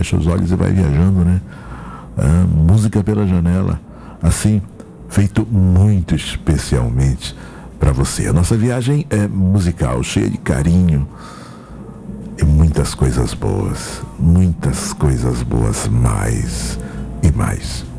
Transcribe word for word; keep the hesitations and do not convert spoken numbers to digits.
fecha os olhos e vai viajando, né? Ah, música pela janela, assim, feito muito especialmente para você. A nossa viagem é musical, cheia de carinho e muitas coisas boas, muitas coisas boas, mais e mais.